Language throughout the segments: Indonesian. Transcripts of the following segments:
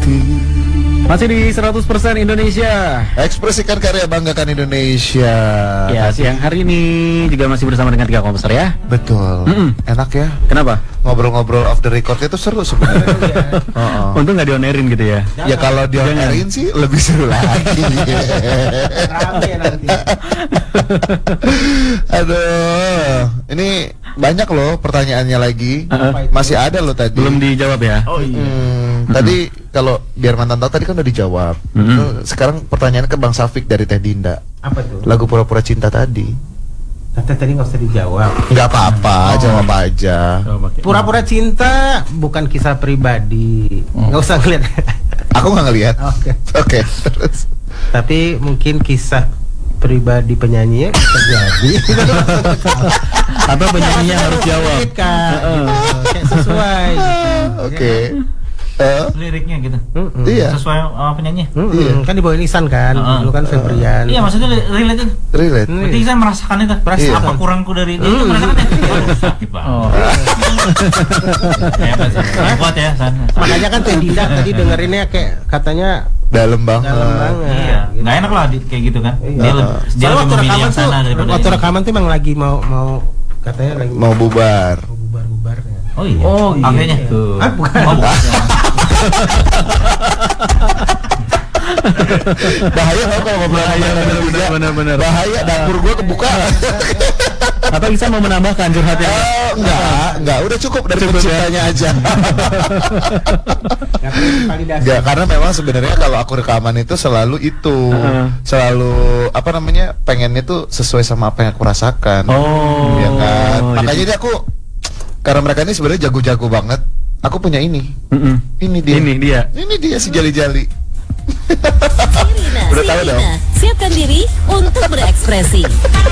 hati. Masih di 100% Indonesia. Ekspresikan karya, banggakan Indonesia. Ya, siang hari ini juga masih bersama dengan 3 komposer ya. Betul. Enak ya. Kenapa? Ngobrol-ngobrol off the record itu seru sebenarnya. Untung nggak dionerin gitu ya. Ya kalau dionerin sih lebih seru lagi. Rame nanti. Aduh, ini banyak loh pertanyaannya lagi. Masih ada loh tadi. Belum dijawab ya. Oh iya. Tadi kalau biar mantan tahu tadi kan udah dijawab. Sekarang pertanyaannya ke Bang Safik dari Teh Dinda. Apa tuh? Lagu Pura-Pura Cinta tadi. Tadi nggak usah dijawab. Nggak apa-apa, jawab aja. Pura-pura cinta bukan kisah pribadi. Nggak usah ngeliat. Aku nggak ngelihat. Oke. Oke, terus. Tapi mungkin kisah pribadi penyanyinya terjadi. Atau penyanyinya harus jawab. Kayak sesuai. Oke. Liriknya gitu. Iya. Sesuai sama penyanyi. Iya. Kan dibawain Ihsan kan, dulu kan Febrian. Iya, maksudnya relate itu. Relate. Berarti saya merasakan itu. Iya. Apa kurangku dari dia itu merasakan ya? Aduh, sakit banget. Hebat sih. Hebat ya, San. Makanya kan Teh Dinda tadi dengerinnya kayak katanya Dalam banget. dalam banget. Iya, nggak enak lah kayak gitu kan. Iya. Dia Soalnya lebih waktu memilih rekaman yang tuh, sana daripada waktu ini. rekaman tuh emang lagi mau katanya lagi Mau bubar. mau bubar-bubar ya. Oh iya. Akhirnya. Ah, bukan. Oh, bukan. Bahaya tau kalau ngobrol Bener-bener. bahaya, dapur gua kebuka. Atau bisa mau menambahkan curhatnya? Enggak, udah cukup dari penciptanya aja. Nggak perlu validasi. Enggak, karena memang sebenarnya kalau aku rekaman itu selalu selalu apa namanya, pengennya tuh sesuai sama apa yang aku rasakan. Oh. Iya kan. Makanya jadi- ini aku, karena mereka ini sebenarnya jago-jago banget. Aku punya ini. Ini dia. Ini dia si jali-jali. Udah tahu dong. Siapkan diri untuk berekspresi.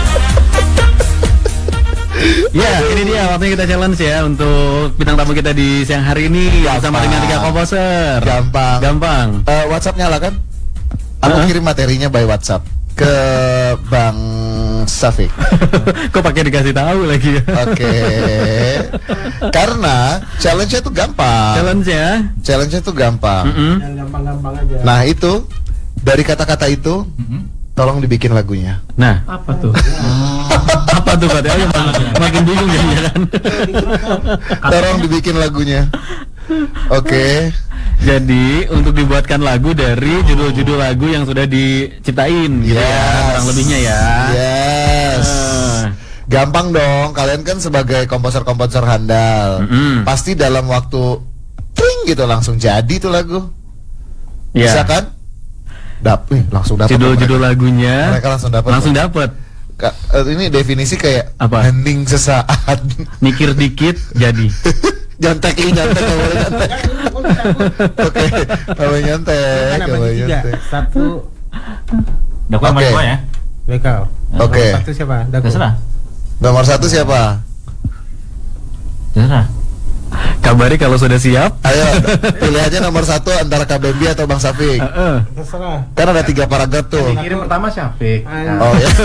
Ya, ini dia waktunya kita challenge ya untuk bintang tamu kita di siang hari ini bersama dengan 3 komposer. Gampang. WhatsApp nyala kan? Aku kirim materinya by WhatsApp ke Bang Safik. Kok pakai dikasih tahu lagi ya? Oke. Karena challenge-nya tuh gampang. Challenge-nya tuh gampang. Yang gampang-gampang aja. Nah, itu dari kata-kata itu tolong dibikin lagunya. Nah, Apa tuh? apa tuh Pak? Ayo makin bingung ya kan? Tolong dibikin lagunya. Oke. Jadi untuk dibuatkan lagu dari judul-judul lagu yang sudah diciptain gitu ya, kurang lebihnya ya. Yes. Gampang dong. Kalian kan sebagai komposer-komposer handal, pasti dalam waktu tring gitu langsung jadi tuh lagu. Bisa Ya. kan? Langsung dapat. Judul-judul lagunya Mereka langsung dapat. dapat. Ini definisi kayak Apa? hening sesaat. Mikir dikit jadi. Nyontek ini, nyontek, nggak boleh nyontek. Oke, nggak boleh nyontek, Kan nggak apa boleh tiga? nyontek. Satu Daku sama Oke. dua ya. Bekal. Oke. Satu siapa? Daku. Terserah. Nomor 1 siapa? Terserah. Kabari kalau sudah siap. Ayo, pilih aja nomor 1 antara Kak Bambi atau Bang Safik. Terserah. Kan ada 3 paragraf tuh. Kirim pertama Syafiq. Oh ya.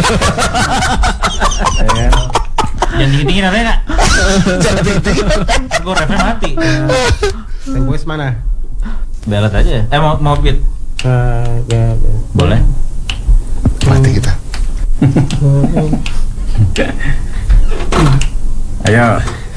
Yang dingin-dingin ada nggak? Jangan dingin. Gue refnya mati. Yang voice mana? Belat aja. Mau beat? Ya. Boleh. Mati kita. Ayo.